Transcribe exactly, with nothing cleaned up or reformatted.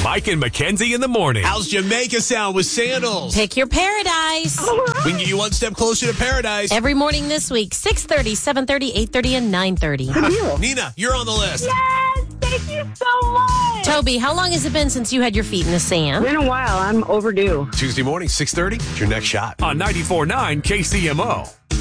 Mike and Mackenzie in the morning. How's Jamaica sound with sandals? Pick your paradise. We can get you one step closer to paradise. Every morning this week, six thirty, seven thirty, eight thirty, and nine thirty. Nina, you're on the list. Yes, thank you so much. Toby, how long has it been since you had your feet in the sand? Been a while. I'm overdue. Tuesday morning, six thirty, it's your next shot. On ninety-four point nine K C M O.